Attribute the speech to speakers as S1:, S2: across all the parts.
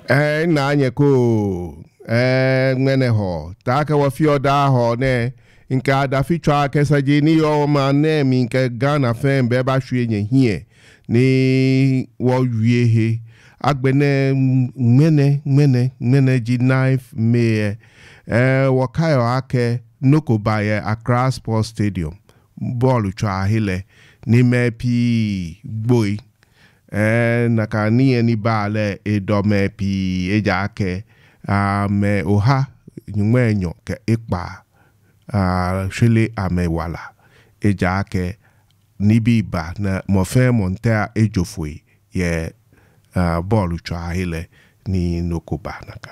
S1: na anyeko ngene ho ta ka wa fio da ho ne nka da fichwa kesaje ni yo ma ne mi nke Ghana fen be ba hwe nye hie ni wo wie he agbene ngene ji knife me wo kayo ake noko baye Accra Sports Stadium ball twa hele ni me pi boy na ka ni eni bale edome pi ejake me oha nyumenyo ke ikpa shele amewala ejake nibi ba na mofe montea ejofwe ye ball twa hele ni nokoba naka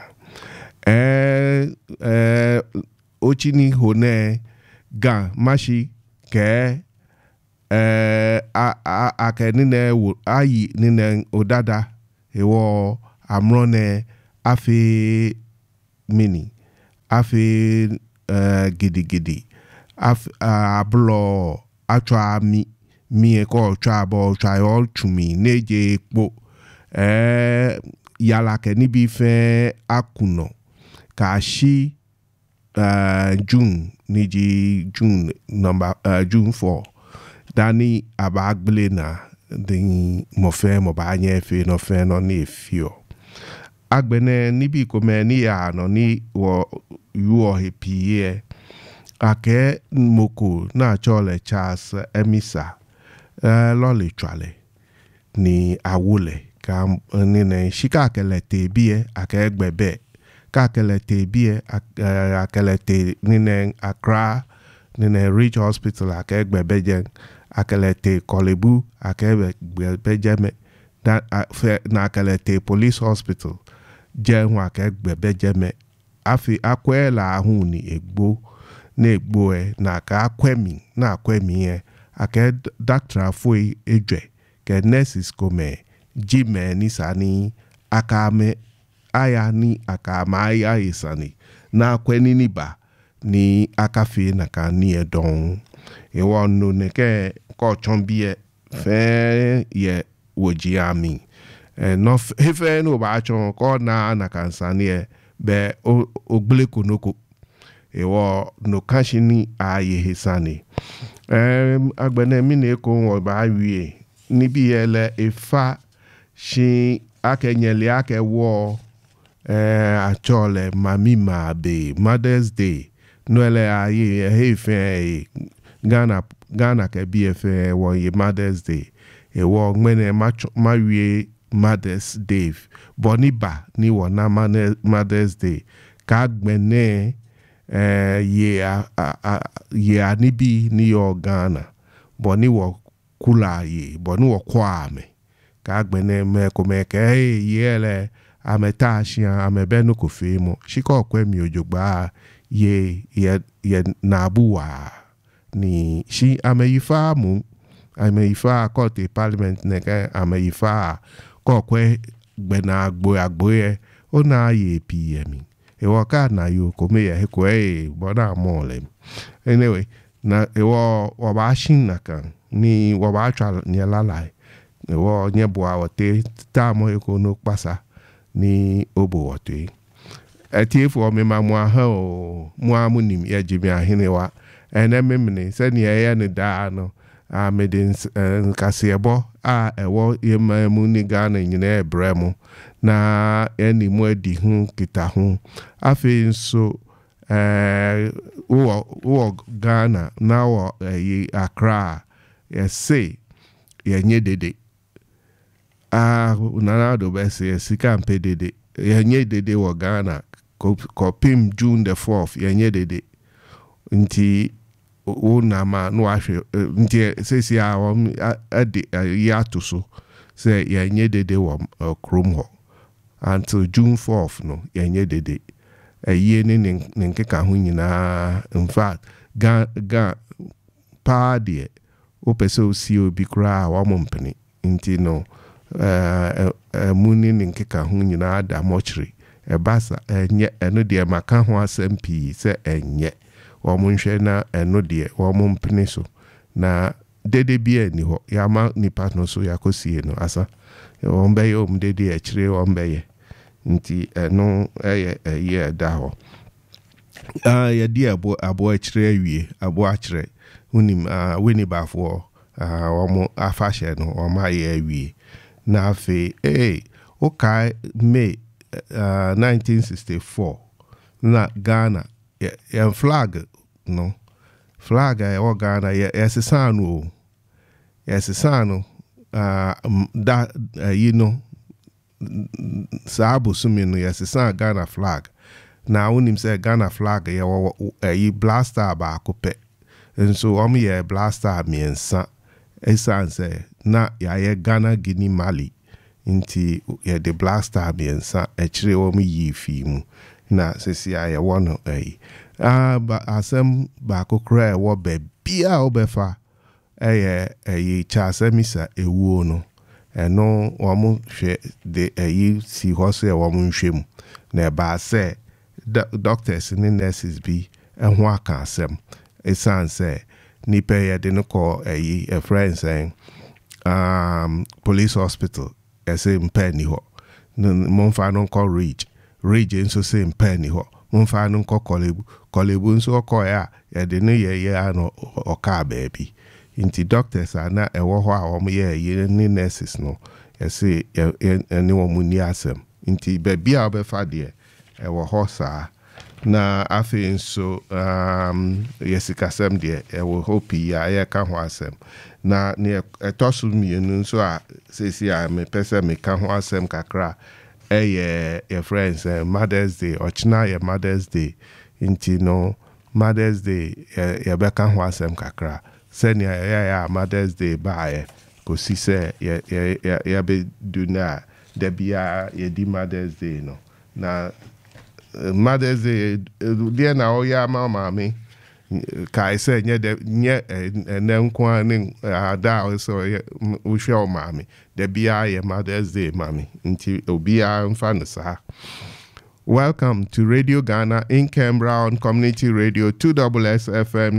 S1: ochini hone ga mashi ke ake nine ayi nine odada ewo amrone afi mini afi gidi ablo atwa mi eko twa bo twa yo tumi neje epo yala ke ni bi fe akuno ka shi June number June 4 dani abagbele na den mofe mo ba anye fe no fe no ni fio agbene nibi ko me ni ya no ni wo yu hepie ake moko na chole Charles Emisa lole twale ni awule ka ni ne shika kelete bie ake gbebe ka kelete bie akelete ni ne Accra nene Rich Hospital akegbe jen akelete Kolebu akegbe jeme na akelete Police Hospital jen akegbe jeme afi akwela ahun ni egbo na egbo na ka akwemi ake doctor foi ejwe ke nurses come jime ni sani akame aya ni akama aya isani na akweni ni ba ni akafe na ka ni edon ewo no ne ke ko chonbie fe ye woji ami no fe no ba chon ko na kansani be ogbele konoko ewo no kashini aye hisani agbene mi ne ko wo ba wie ni bi ele efa shi akenyele akewo achole mami mabe Mother's Day Noele aye hefe Ghana ke BFA wo ye Mother's Day e wo ngmene mawie Mother's Day boniba ni wo na Mother's Day ka gbene ye anibi ni yo Ghana boni wo kula ye boni wo kwame ka gbene me ko me ke yele ametashia amebenu kofemo shiko kwemi ojogba ye nabuwa ni shi ameifa kote parliament neke ameifa kokwe gbena agboye ona ye PM ewoka na yo kome ya hekwe bona mole anyway na ewo wabashin naka ni wabacha nyelalai ewo nyebwa wote tamo ekono kpasa ni obo wote etiefo me ma mo ha o mo amunim ya jimi ahenewa enememne se ne ya ne da no amedins kasebo ewo yemamu ni Ghana nyina ebremu na eni mo adi hu kita hu afi nso wo Ghana na wo Accra say yenye dede unana do bese sika mpe dede yenye dede wo Ghana kopim June the 4th yenye dede nti una ma no ahwe nti sesi a ade ya to so se yenye dede wo krom ho until June 4th no yenye dede ye ni nkeka hu nyina in fact ga paadie opese osi obi kra wa mompene nti no muni ni nkeka hu nyina da mochri ebasa enye eno de maka ho asempi se enye wo munhwe na eno de wo mompene so na dede bia ni ho yama ni partner so yakosie no asa wo mbe yo mdede e chire wo mbe ye nti no ye da ho ye di abo akire awie abo akire unim weni bafo omo afahye no oma ye awie na afi okay May 1964 na Ghana ye flag no flag Ghana yes sano that Sabu Sumino yes Ghana flag na unim say Ghana flag ye blaster ba kope and so ye blaster miensa esan say na ye Ghana Guinea Mali inti ye the blaster miensa echire yi fi mu na sesi ye wono ba asem ba kokra wo be bia obefa chasemisa ewuo no eno womu hwe de si hose womu nhwem na ba say doctors and nurses be ho aka asem esan say nipa ye de no call a friend saying police hospital say mpani ho monfa no call rage nso say mpani ho monfa no call kolebu nso call ya de no ye ano oka baby inti doctors are na ewo ho a omo ye ni nurses no say any womu ni asem inti baby a obefa de ewo ho sa na afi nso yesikasem de ewo hope ya ye ka ho asem na ne etosu mienu nso a sesi a me pese me ka ho asem kakra your friends Mother's Day ochina your Mother's Day inti no Mother's Day ye be ka ho asem kakra senia ya Mother's Day ba ko si se ya be do na de bia ye di Mother's Day no na Mother's Day dia na oya mama me kai say nye enenkwa ne ada so wo hwe o mama de bia ye Mother's Day mami nti obia mfa no sa. Welcome to Radio Ghana in Canberra on Community Radio 2SS FM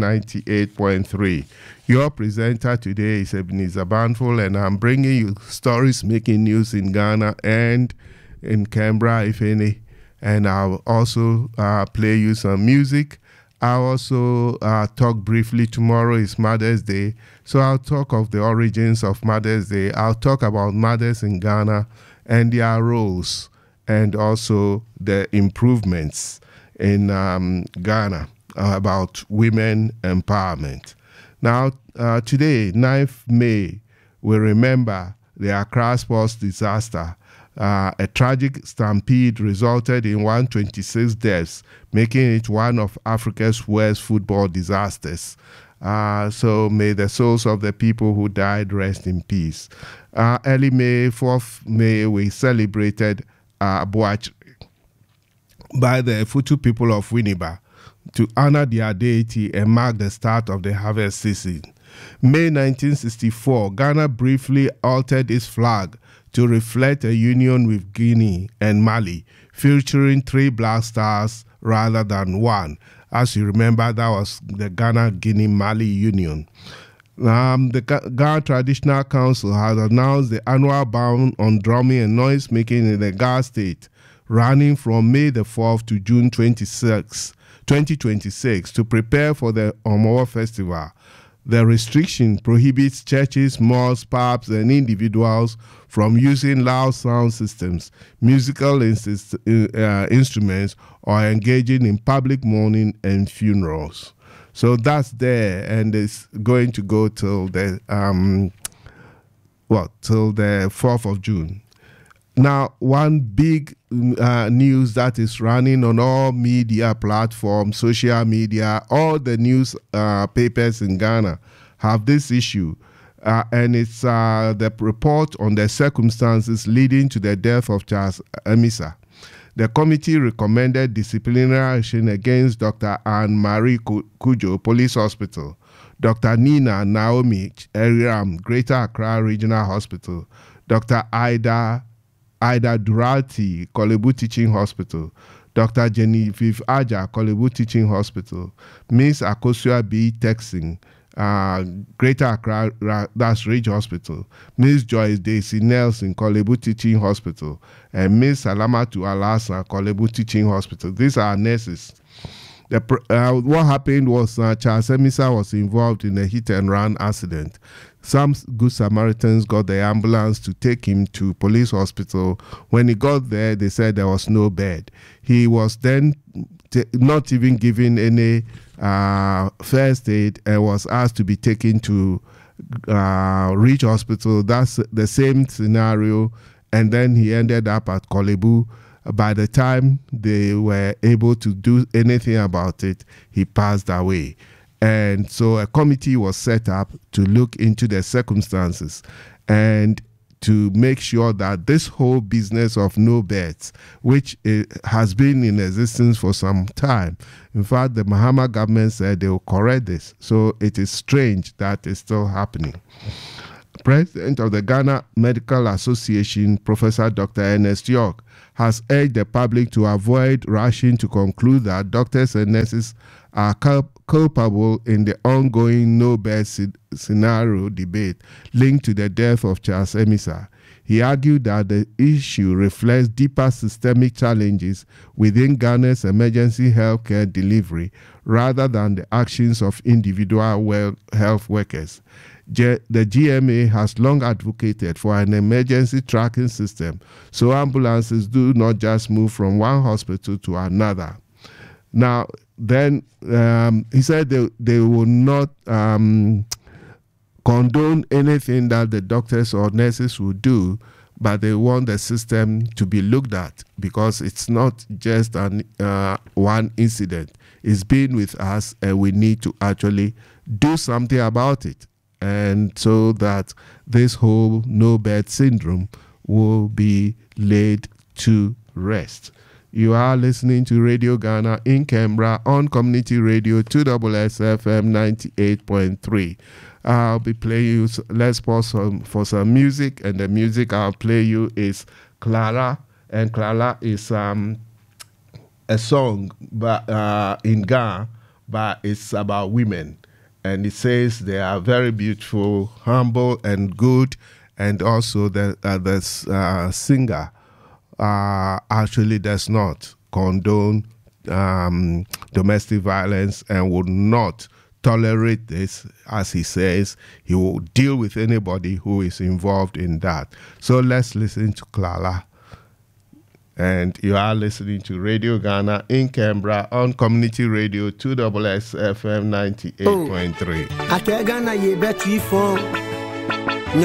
S1: 98.3. Your presenter today is Ebenezer Banful, and I'm bringing you stories making news in Ghana and in Canberra, if any. And I'll also play you some music. I'll also talk briefly. Tomorrow is Mother's Day, so I'll talk of the origins of Mother's Day. I'll talk about mothers in Ghana and their roles, and also the improvements in Ghana about women empowerment. Now, today, 9th May, we remember the Accra Sports disaster. A tragic stampede resulted in 126 deaths, making it one of Africa's worst football disasters. So may the souls of the people who died rest in peace. Early May, 4th May, we celebrated Boach by the Futu people of Winneba to honor their deity and mark the start of the harvest season. May 1964, Ghana briefly altered its flag to reflect a union with Guinea and Mali, featuring 3 black stars rather than 1. As you remember, that was the Ghana-Guinea-Mali Union. The Ghana Traditional Council has announced the annual ban on drumming and noise making in the Ghana state, running from May the 4th to June 2026 to prepare for the Omowo Festival. The restriction prohibits churches, mosques, pubs, and individuals from using loud sound systems, musical instruments, or engaging in public mourning and funerals. So that's there, and it's going to go till the till the 4th of June. Now, one big news that is running on all media platforms, social media, all the news papers in Ghana have this issue. And it's the report on the circumstances leading to the death of Charles Amisa. The committee recommended disciplinary action against Dr. Anne-Marie Kujo, Police Hospital, Dr. Nina Naomi Eriam, Greater Accra Regional Hospital, Dr. Ida Durati, Kolebu Teaching Hospital, Dr. Genevieve Aja, Kolebu Teaching Hospital, Ms. Akosua B. Texing, Greater Accra, that's Ridge Hospital, Miss Joyce Daisy Nelson, Korle Bu Teaching Hospital, and Miss Salamatu Alasa, Korle Bu Teaching Hospital. These are nurses. What happened was Charles Emisa was involved in a hit and run accident. Some good Samaritans got the ambulance to take him to police hospital. When he got there, they said there was no bed. He was then not even given any first aid and was asked to be taken to Ridge Hospital. That's the same scenario. And then he ended up at Korle Bu. By the time they were able to do anything about it, he passed away. And so a committee was set up to look into the circumstances and to make sure that this whole business of no beds, which has been in existence for some time, in fact, the Mahama government said they will correct this. So it is strange that it's still happening. President of the Ghana Medical Association, Professor Dr. Ernest York, has urged the public to avoid rushing to conclude that doctors and nurses are culpable in the ongoing no-bed scenario debate linked to the death of Charles Emisa. He argued that the issue reflects deeper systemic challenges within Ghana's emergency healthcare delivery rather than the actions of individual health workers. The GMA has long advocated for an emergency tracking system so ambulances do not just move from one hospital to another. Now, then he said they will not condone anything that the doctors or nurses will do, but they want the system to be looked at because it's not just one incident. It's been with us and we need to actually do something about it. And so that this whole no-bed syndrome will be laid to rest. You are listening to Radio Ghana in Canberra on Community Radio 2SS FM 98.3. I'll be playing you, let's pause for some music, and the music I'll play you is Clara, and Clara is a song in Ghana, but it's about women. And it says they are very beautiful, humble, and good. And also the singer actually does not condone domestic violence and would not tolerate this. As he says, he will deal with anybody who is involved in that. So let's listen to Clara. And you are listening to Radio Ghana in Canberra on Community Radio 2SS FM 98.3.